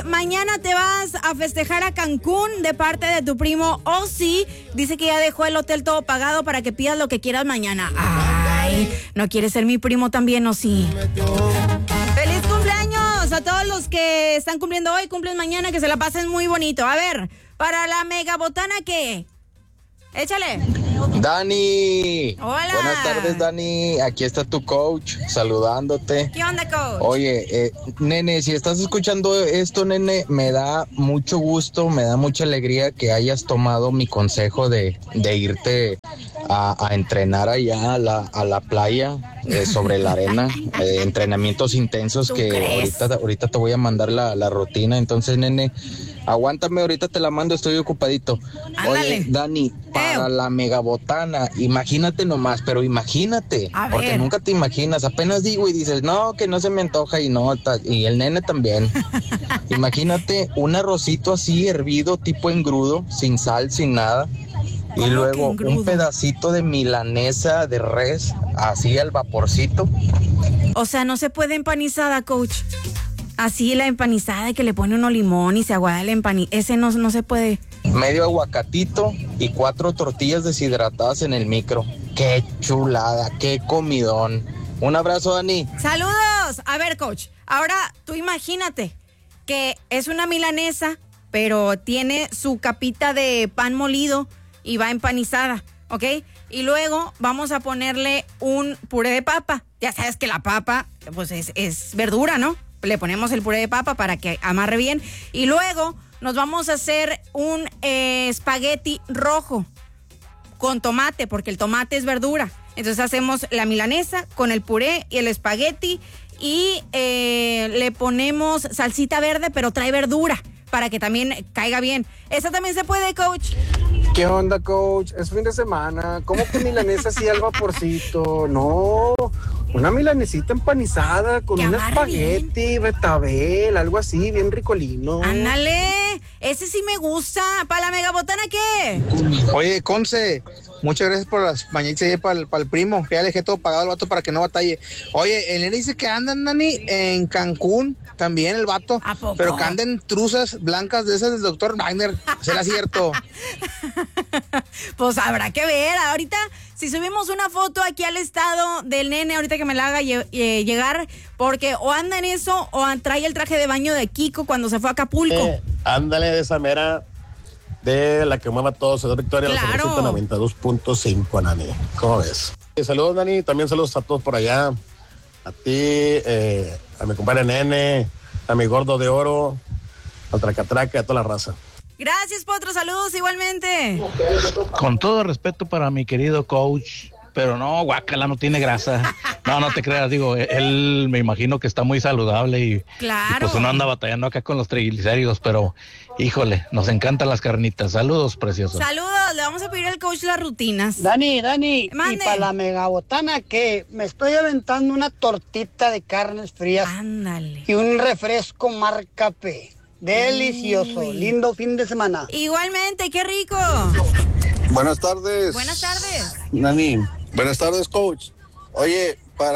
mañana te vas a festejar a Cancún de parte de tu primo Ozzy. Dice que ya dejó el hotel todo pagado para que pidas lo que quieras mañana. Ay, ¿no quieres ser mi primo también, Ozzy? ¡Feliz cumpleaños a todos los que están cumpliendo hoy, cumplen mañana, que se la pasen muy bonito! A ver, para la megabotana, ¿qué? Échale. Dani. Hola. Buenas tardes, Dani. Aquí está tu coach saludándote. ¿Qué onda, coach? Oye, nene, si estás escuchando esto, nene, me da mucho gusto, me da mucha alegría que hayas tomado mi consejo de irte a entrenar allá a la playa, sobre la arena, entrenamientos intensos que ahorita te voy a mandar la rutina. Entonces, nene, aguántame, ahorita te la mando, estoy ocupadito. Ándale. Oye, Dani, para la megabotana, imagínate nomás, pero imagínate, porque nunca te imaginas, apenas digo y dices, no, que no se me antoja, y el nene también. Imagínate un arrocito así hervido, tipo engrudo, sin sal, sin nada. Y luego un pedacito de milanesa de res, así al vaporcito. O sea, no se puede empanizada, coach. Así la empanizada que le pone uno limón y se aguada la empanizada. Ese no se puede. Medio aguacatito y 4 tortillas deshidratadas en el micro. ¡Qué chulada! ¡Qué comidón! Un abrazo, Dani. ¡Saludos! A ver, coach, ahora tú imagínate que es una milanesa, pero tiene su capita de pan molido y va empanizada, ¿ok? Y luego vamos a ponerle un puré de papa. Ya sabes que la papa, pues es verdura, ¿no? Le ponemos el puré de papa para que amarre bien. Y luego nos vamos a hacer un espagueti rojo con tomate, porque el tomate es verdura. Entonces hacemos la milanesa con el puré y el espagueti y le ponemos salsita verde, pero trae verdura para que también caiga bien. ¿Esa también se puede, coach? ¿Qué onda, coach? Es fin de semana. ¿Cómo que milanesa así al vaporcito? No, una milanesita empanizada con un espagueti, betabel, algo así, bien ricolino. ¡Ándale! Ese sí me gusta. ¿Para la megabotana qué? Oye, Conce, muchas gracias por las mañanitas para el primo. Ya le dejé todo pagado al vato para que no batalle. Oye, el nene dice que andan, Dani, en Cancún, también el vato. ¿A poco? Pero que anden truzas blancas de esas del doctor Wagner. ¿Será cierto? Pues habrá que ver. Ahorita, si subimos una foto aquí al estado del nene, ahorita que me la haga llegar, porque o anda en eso o trae el traje de baño de Kiko cuando se fue a Acapulco. Ándale de esa mera de la que mueva todo, Ciudad Victoria, claro. La 92.5, Nani. ¿Cómo ves? Saludos, Nani. También saludos a todos por allá. A ti, a mi compadre Nene, a mi gordo de oro, al Tracatraca y a toda la raza. Gracias, Potro. Saludos igualmente. Con todo respeto para mi querido coach, pero no, guácala, no tiene grasa. No te creas, digo, él me imagino que está muy saludable y, claro. Y pues uno anda batallando acá con los triglicéridos, pero híjole, nos encantan las carnitas. Saludos, preciosos. Saludos, le vamos a pedir al coach las rutinas. Dani, mande. y para la megabotana que me estoy aventando una tortita de carnes frías. Ándale. Y un refresco marca P. Delicioso, lindo fin de semana. Igualmente, qué rico. Buenas tardes. Buenas tardes. Nani. Buenas tardes, coach. Oye,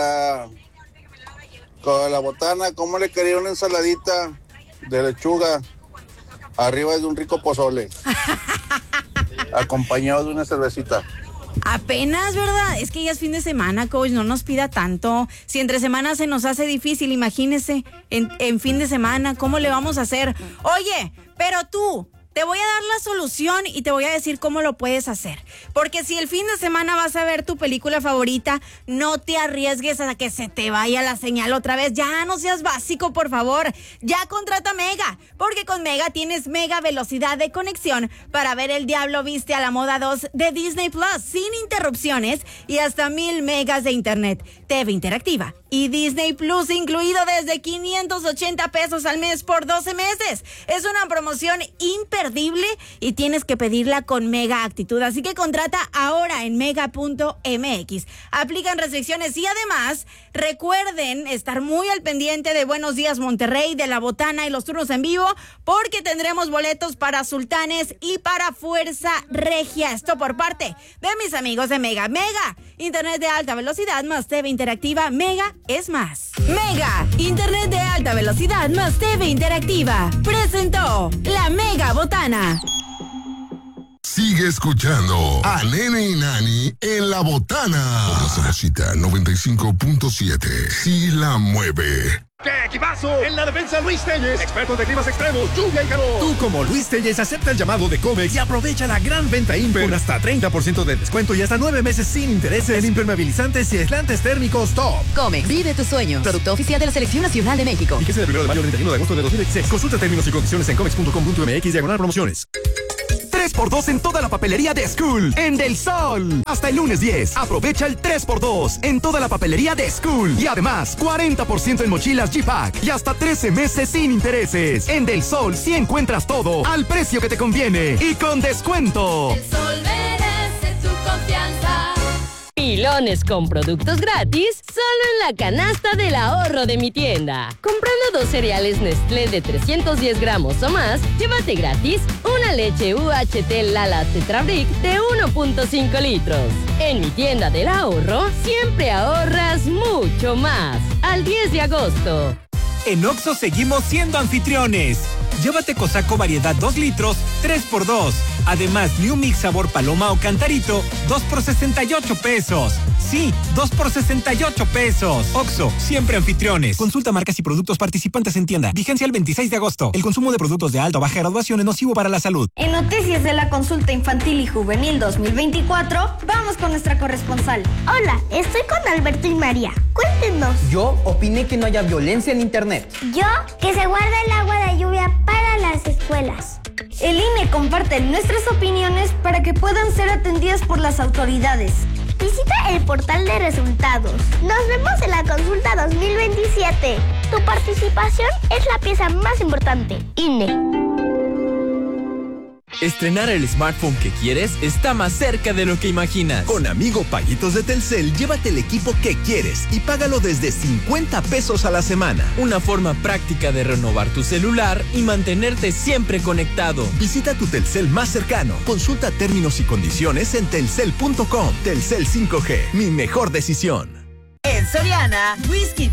con la botana, ¿cómo le quería una ensaladita de lechuga arriba de un rico pozole? Acompañado de una cervecita. Apenas, ¿verdad? Es que ya es fin de semana, coach, no nos pida tanto. Si entre semanas se nos hace difícil, imagínese, en fin de semana, ¿cómo le vamos a hacer? Oye, pero tú, te voy a dar la solución y te voy a decir cómo lo puedes hacer. Porque si el fin de semana vas a ver tu película favorita, no te arriesgues a que se te vaya la señal otra vez. Ya no seas básico, por favor. Ya contrata Mega, porque con Mega tienes mega velocidad de conexión para ver El Diablo Viste a la Moda 2 de Disney Plus sin interrupciones y hasta 1000 megas de internet, TV interactiva y Disney Plus incluido desde 580 pesos al mes por 12 meses. Es una promoción imperdible y tienes que pedirla con Mega Actitud. Así que contrata ahora en mega.mx. Aplican restricciones y además recuerden estar muy al pendiente de Buenos Días Monterrey, de La Botana y los turnos en vivo, porque tendremos boletos para Sultanes y para Fuerza Regia. Esto por parte de mis amigos de Mega. Mega, internet de alta velocidad más TV interactiva. Mega es más. Mega, internet de alta velocidad más TV interactiva. Presentó la Mega Botana. Sigue escuchando a Nene y Nani en La Botana. Por la Sabrosita 95.7. Sí la mueve. ¡Qué equipazo! En la defensa, Luis Telles, experto de climas extremos, lluvia y calor. Tú, como Luis Telles, acepta el llamado de Comex y aprovecha la gran venta Imper con hasta 30% de descuento y hasta 9 meses sin intereses en impermeabilizantes y aislantes térmicos top. Comex, vive tus sueños. Producto oficial de la Selección Nacional de México. Fíjese del 1 de mayo al 31 de agosto de 2016. Consulta términos y condiciones en comex.com.mx/promociones. 3x2 en toda la papelería de School, en Del Sol. Hasta el lunes 10, aprovecha el 3x2 en toda la papelería de School. Y además, 40% en mochilas G-Pack y hasta 13 meses sin intereses. En Del Sol sí encuentras todo al precio que te conviene y con descuento. El Sol merece tu confianza. Pilones con productos gratis solo en la canasta del ahorro de mi tienda. Comprando 2 cereales Nestlé de 310 gramos o más, llévate gratis una leche UHT Lala Tetrabric de 1.5 litros. En mi tienda del ahorro, siempre ahorras mucho más. Al 10 de agosto. En Oxxo seguimos siendo anfitriones. Llévate Cosaco variedad 2 litros, 3x2. Además, New Mix sabor paloma o cantarito, 2 por 68 pesos. Sí, 2 por 68 pesos. Oxxo, siempre anfitriones. Consulta marcas y productos participantes en tienda. Vigencia el 26 de agosto. El consumo de productos de alta o baja graduación es nocivo para la salud. En Noticias de la Consulta Infantil y Juvenil 2024, vamos con nuestra corresponsal. Hola, estoy con Alberto y María. Cuéntenos. Yo opiné que no haya violencia en internet. Yo, que se guarda el agua de lluvia para las escuelas. El INE comparte nuestras opiniones para que puedan ser atendidas por las autoridades. Visita el portal de resultados. Nos vemos en la consulta 2027. Tu participación es la pieza más importante. INE. Estrenar el smartphone que quieres está más cerca de lo que imaginas. Con Amigo Paguitos de Telcel, llévate el equipo que quieres y págalo desde 50 pesos a la semana. Una forma práctica de renovar tu celular y mantenerte siempre conectado. Visita tu Telcel más cercano. Consulta términos y condiciones en telcel.com. Telcel 5G, mi mejor decisión. En Soriana, Whisky